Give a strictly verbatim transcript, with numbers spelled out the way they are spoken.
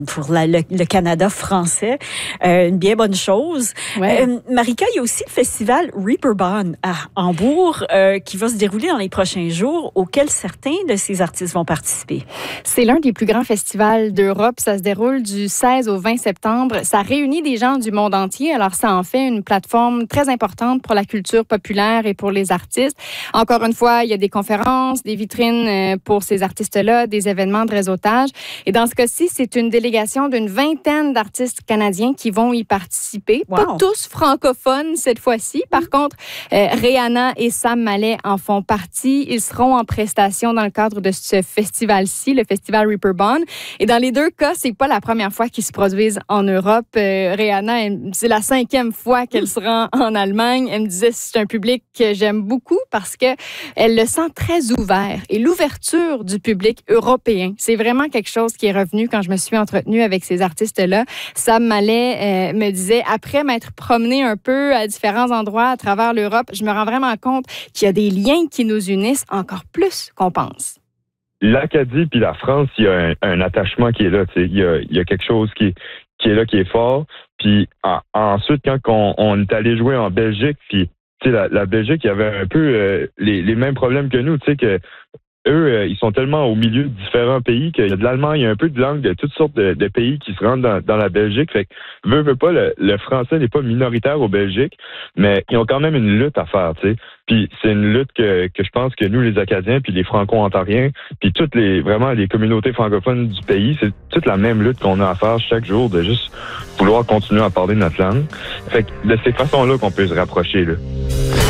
pour la, le, le Canada français, euh, une bien bonne chose. Ouais. Euh, Marika, il y a aussi le festival Reeperbahn à Hambourg euh, qui va se dérouler dans les prochains jours, auquel certains de ces artistes vont participer. C'est l'un des plus grands festivals d'Europe. Ça se déroule du seize au vingt septembre. Ça réunit des gens du monde entier. Alors, ça en fait une plateforme très importante pour la culture populaire et pour les artistes. Encore une fois, il y a des conférences, des vitrines pour ces artistes-là, des événements de réseautage. Et dans ce cas-ci, c'est une délégation d'une vingtaine d'artistes canadiens qui vont y participer. Wow. Pas tous francophones cette fois-ci. Par mm. contre, euh, Rihanna et Sam Mallet en font partie. Ils seront en prestation dans le cadre de ce festival-ci, le festival Reeperbahn. Et dans les deux cas, c'est pas la première fois qu'ils se produisent en Europe. Euh, Rihanna, elle, c'est la cinquième fois qu'elle se rend en Allemagne. Elle me disait c'est un public que j'aime beaucoup parce que elle le sent très ouvert. Et l'ouverture du public européen, c'est vraiment quelque chose qui est revenu quand je me suis entretenue avec ces artistes-là. Sam Mallet euh, me disait, après m'être promenée un peu à différents endroits à travers l'Europe, je me rends vraiment compte qu'il y a des liens qui nous unissent encore plus qu'on pense. L'Acadie puis la France, il y a un, un attachement qui est là. Il y a, il y a quelque chose qui, qui est là, qui est fort. Puis en, ensuite, quand on, on est allé jouer en Belgique, puis la, la Belgique, il y avait un peu euh, les, les mêmes problèmes que nous. Tu sais que eux, euh, ils sont tellement au milieu de différents pays qu'il y a de l'allemand, il y a un peu de langue de toutes sortes de, de pays qui se rendent dans, dans la Belgique. Fait que, veut, veut pas, le, le français n'est pas minoritaire au Belgique, mais ils ont quand même une lutte à faire, tu sais. Puis c'est une lutte que, que je pense que nous, les Acadiens, puis les Franco-Ontariens, puis toutes les, vraiment les communautés francophones du pays, c'est toute la même lutte qu'on a à faire chaque jour de juste vouloir continuer à parler notre langue. Fait que de ces façons-là qu'on peut se rapprocher, là.